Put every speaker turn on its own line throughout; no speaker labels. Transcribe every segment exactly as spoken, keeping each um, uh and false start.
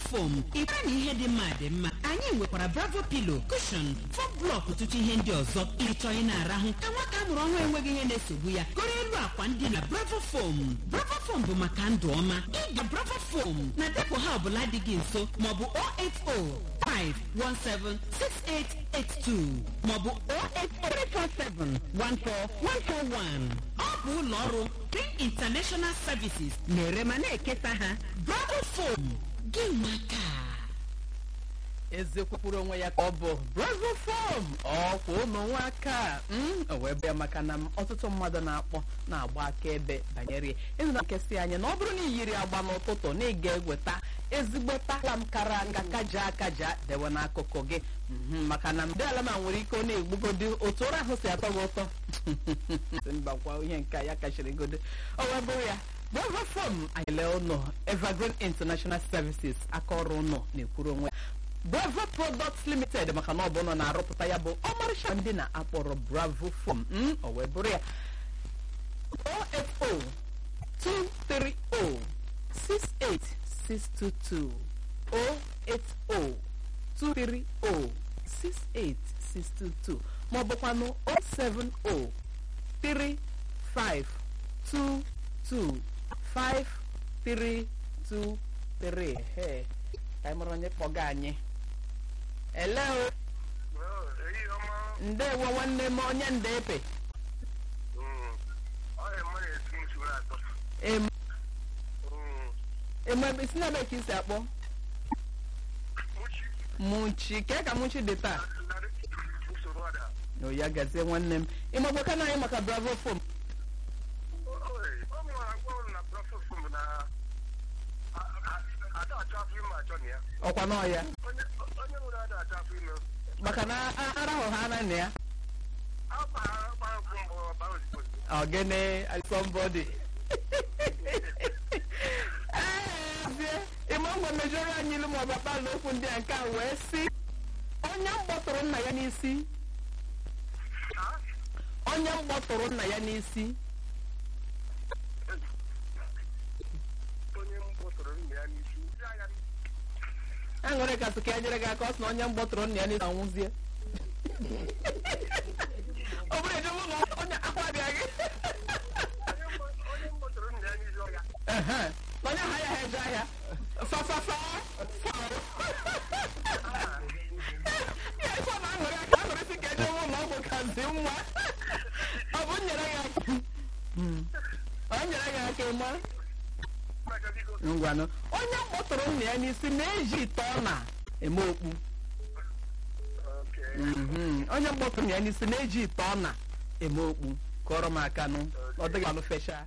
foam ịmara na ihe dị mma dị mma. Anyị nwekwara Bravo pillow, cushion, foam block ọtụtụ ihe ndị ọzọ. Ịchọ ị na-arahụ ka nwata amụrụ ọhụrụ enweghị ihe na-esogbu ya goro elu akwa ndị na Bravo foam. Bravo foam bụ maka ndụ ọma. Ịga Bravo foam na depụ ha ọbụla dị gị nso maọbụ zero eight zero five one seven six eight eight two maọbụ zero eight zero three four seven one four one four one. Ọ bụ ụlọ ọrụ Green International Services na-ere ma na-ekesa ha. Bravo foam gị maka
eze kwupụrụ onwe ya ka ọ bụ Bravo foam ọkwa ụlọ nwa aka o wee bịa maka na ọtụtụ mmadụ na-akpọ na-agba akaebe banyere ịzụ na nkesị anya na ọ bụrụ na iyiri agba n'ụtụtụ na ị ga-eweta ezigbo tala m kara aka kaja akaja dewe n'akụkụ gị maka na mde ala ma nwere ike ọ na-egbugodi otu ụra ahụ si atọ gị ụtọ mbakwa ihe nke ya kachiri godo o wee bụrụ ya Bravo foam anyị lee ụlọ Evergreen International Services aka ọrụ ụlọ na-ekwuru onwe Bravo Products Limited maka na ọ bụ nọ na-arụpụta ya bụ ọmarịcha ndị na-akpọrọ Bravo foam o wee bụrụ ya zero eight zero two three zero six eight six two two zero eight zero two three zero six eight six two two ma ọ bụkwanụ zero seven zero three five two two five three two three. Hey, ka anyị mara onye kpọga anyị. Hello. Ndewo nwanne m onye ndepe. Em. Em ebe si na be ka isi akpọ. Muchi, ke ka Muchi dị taa? O ya gazie nwanne m. Ị ma gbaka na anyị maka Bravo foam. Ọkwa n'ọya maka na arahụ ha na ya ogene somebody ịma ngwa mejọrọ anyị ilu ma ọ bapa n'okwu ndị a nke a wee si onye mkpọtụrụ nna ya n'isi onye mkpọtụrụ nna ya n'isi a nwere kasị ka e nyere gị aka ọ sị na onye mgbọtụrụ nna ya n'isi anwụzie ọ bụrụ eje ụlọ onye akwa abịa gị na onye aha ya ha eje ahịa fafafa ya ife na aṅụrị aka aṅụrị si ka eje ụlọ ọgwụ kazi nwa ọ bụ nyere gị aka ọ nyere gị aka ịma ngwanụ onye mkpọtụrụ nna ya n'isi na-eji ite ọ na-eme okpu onye mkpọtụrụ nna ya n'isi na-eji ite ọ na-eme okpu kọrọ m aka nụ ọ dịghị anụ fecha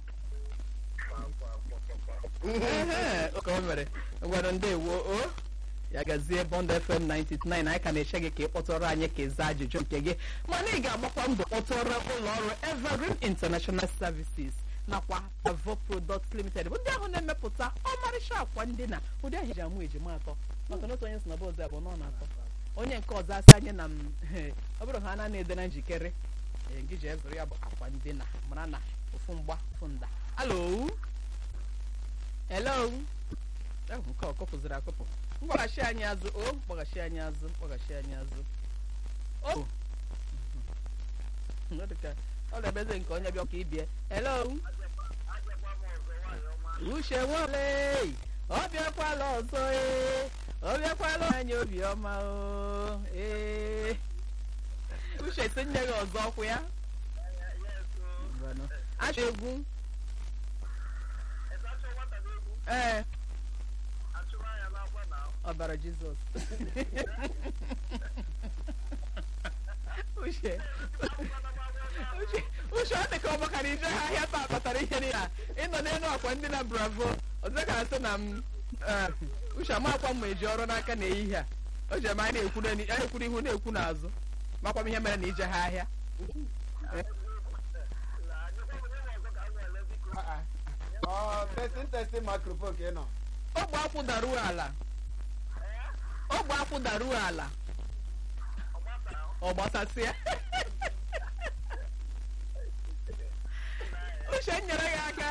ka o mere ngwanụ ndewo o ya gazie Bond F M ninety-nine anyị ka na-eche gị ka ị kpọtụrụ anyị ka ịza ajụjụ nke gị mana ị ga-agbakwa mbọ kpọtụrụ ụlọ ọrụ Evergreen International Services nakwa Bravo Products Limited bụ ndị ahụ na-emepụta ọmarịcha akwa ndị na ụdị ahụ eji amụ ejima atọ maka na otu onye si na bọọdụ abụọ nọ na-atọ onye nke ọzọ asị anyị na ọ bụrụ ha na-ede na njikere gị ji ezụrụ ya bụ akwa ndị na mara na ofu mgba ofu nda. Alo hello nke ọkụpụziri akụpụ mgbaghachi anyị azụ o mgbaghachi anyị azụ mgbaghachi anyị azụ o ọ na-ebeze nke onye bịa ka ibie. Hello uche nwale ọ bịakwala ọzọ ee ọ bịakwala anyị obiọma o ee uche si nne gị ọzọ ọkwụ ya achọ egwu ee ọbara Jizọs uche uche ọ dị ka ọ gbakara ije ha ahịa taa kpatara ihe dị ya ịnọ n'elu akwa ndị na Bravo ọzọ ka asị na m uche ama akwa mma eji ọrụ n'aka na ehihie a o ji eme anyị na-ekwuru ihu na-ekwu n'azụ makwa m ihe mere na ije ha ahịa ogbe akwụ daruo ala ogbe akwụ daruo ala ọ gbasasịa uche nyere ya aka